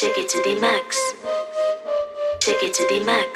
Take it to the max. Take it to the max.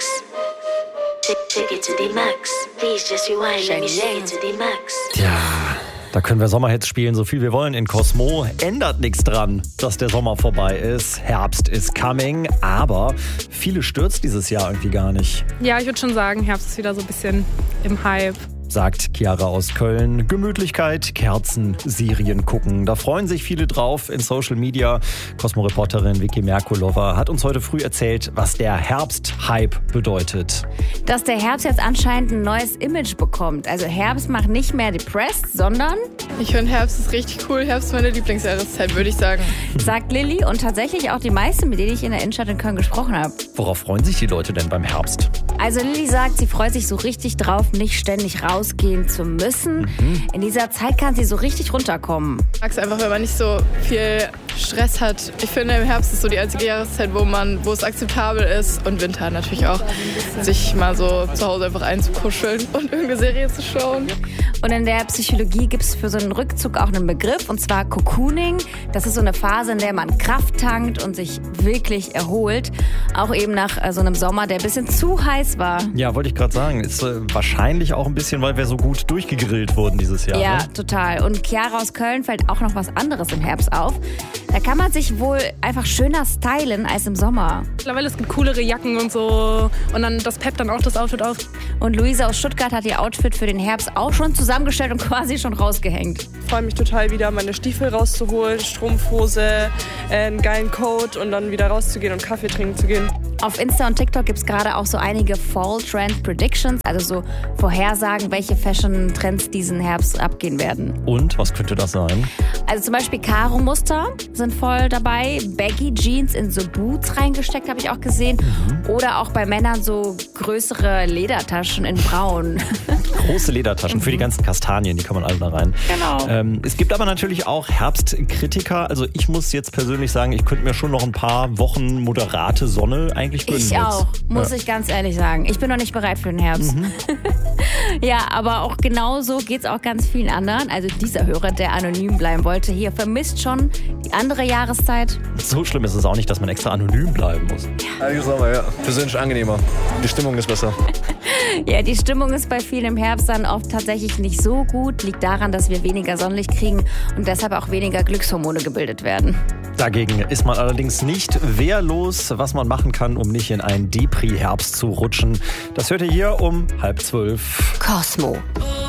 Take it to the max. Please just rewind, let me shake it to the max. Ja, da können wir Sommerhits spielen, so viel wir wollen in Cosmo. Ändert nichts dran, dass der Sommer vorbei ist. Herbst is coming, aber viele stürzt dieses Jahr irgendwie gar nicht. Ja, ich würde schon sagen, Herbst ist wieder so ein bisschen im Hype. Sagt Chiara aus Köln. Gemütlichkeit, Kerzen, Serien gucken. Da freuen sich viele drauf in Social Media. Cosmo-Reporterin Vicky Merkulova hat uns heute früh erzählt, was der Herbst-Hype bedeutet. Dass der Herbst jetzt anscheinend ein neues Image bekommt. Also Herbst macht nicht mehr depressed, sondern... Ich finde Herbst ist richtig cool. Herbst ist meine Lieblingsjahreszeit, würde ich sagen. Sagt Lilly und tatsächlich auch die meisten, mit denen ich in der Innenstadt in Köln gesprochen habe. Worauf freuen sich die Leute denn beim Herbst? Also Lilly sagt, sie freut sich so richtig drauf, nicht ständig rausgehen zu müssen. In dieser Zeit kann sie so richtig runterkommen. Ich mag es einfach, wenn man nicht so viel Stress hat. Ich finde, im Herbst ist so die einzige Jahreszeit, wo es akzeptabel ist. Und Winter natürlich auch, sich mal so zu Hause einfach einzukuscheln und irgendeine Serie zu schauen. Und in der Psychologie gibt es für so einen Rückzug auch einen Begriff, und zwar Cocooning. Das ist so eine Phase, in der man Kraft tankt und sich wirklich erholt. Auch eben nach so einem Sommer, der ein bisschen zu heiß war. Ja, wollte ich gerade sagen. Ist wahrscheinlich auch ein bisschen, weil wir so gut durchgegrillt wurden dieses Jahr. Ja, ne? total. Und Chiara aus Köln fällt auch noch was anderes im Herbst auf. Da kann man sich wohl einfach schöner stylen als im Sommer. Mittlerweile es gibt coolere Jacken und so. Und dann das peppt dann auch das Outfit auf. Und Luisa aus Stuttgart hat ihr Outfit für den Herbst auch schon zusammengestellt und quasi schon rausgehängt. Ich freue mich total wieder, meine Stiefel rauszuholen, Strumpfhose, einen geilen Coat und dann wieder rauszugehen und Kaffee trinken zu gehen. Auf Insta und TikTok gibt es gerade auch so einige Fall Trend Predictions, also so Vorhersagen, welche Fashion-Trends diesen Herbst abgehen werden. Und, was könnte das sein? Also zum Beispiel Karo-Muster sind voll dabei, Baggy Jeans in so Boots reingesteckt, habe ich auch gesehen. Oder auch bei Männern so größere Ledertaschen in braun. Große Ledertaschen für die ganzen Kastanien, die kann man alle da rein. Genau. Es gibt aber natürlich auch Herbstkritiker. Also ich muss jetzt persönlich sagen, ich könnte mir schon noch ein paar Wochen moderate Sonne eigentlich gönnen. Ich auch, muss ich ganz ehrlich sagen. Ich bin noch nicht bereit für den Herbst. Ja, aber auch genauso geht es auch ganz vielen anderen. Also dieser Hörer, der anonym bleiben wollte, hier vermisst schon die andere Jahreszeit. So schlimm ist es auch nicht, dass man extra anonym bleiben muss. Ehrlich gesagt, ja, persönlich angenehmer. Die Stimmung ist besser. Ja, die Stimmung ist bei vielen im Herbst dann oft tatsächlich nicht so gut. Liegt daran, dass wir weniger Sonnenlicht kriegen und deshalb auch weniger Glückshormone gebildet werden. Dagegen ist man allerdings nicht wehrlos, was man machen kann, um nicht in einen Depri-Herbst zu rutschen. Das hört ihr hier um 11:30. Cosmo.